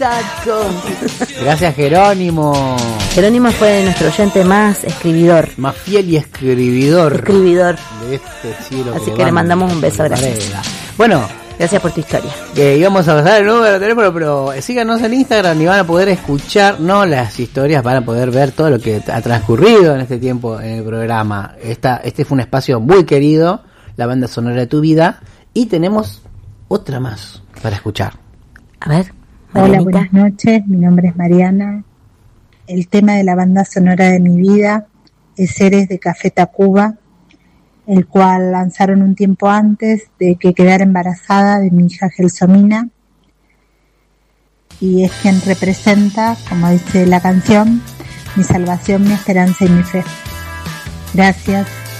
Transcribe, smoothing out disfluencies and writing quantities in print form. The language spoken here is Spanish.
Gracias, Jerónimo. Jerónimo fue nuestro oyente más escribidor. Más fiel y escribidor. De este cielo. Así que le mandamos un beso, gracias. Bueno, gracias por tu historia. Íbamos a pasar el número de teléfono, pero síganos en Instagram y van a poder escuchar, no las historias, van a poder ver todo lo que ha transcurrido en este tiempo en el programa. Este fue un espacio muy querido, la banda sonora de tu vida, y tenemos otra más para escuchar. A ver. Hola, buenas noches, mi nombre es Mariana. El tema de la banda sonora de mi vida es Seres de Café Tacuba, el cual lanzaron un tiempo antes de que quedara embarazada de mi hija Gelsomina, y es quien representa, como dice la canción, mi salvación, mi esperanza y mi fe. Gracias.